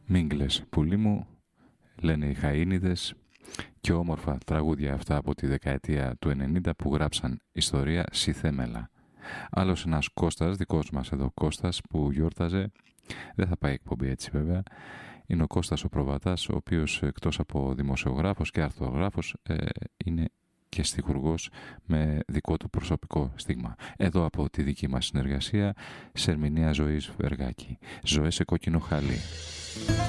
Μίγκλες πουλί μου, λένε οι Χαΐνιδες, και όμορφα τραγούδια αυτά από τη δεκαετία του 90 που γράψαν ιστορία θέμελα. Άλλος ένας Κώστας, δικός μας εδώ Κώστας, που γιόρταζε, δεν θα πάει εκπομπή έτσι βέβαια, είναι ο Κώστας ο Προβατάς, ο οποίος εκτός από δημοσιογράφος και αρθρογράφος είναι και στιχουργός με δικό του προσωπικό στίγμα. Εδώ από τη δική μας συνεργασία σε ερμηνεία Ζωής Βεργάκη. Ζωές σε κόκκινο χαλί.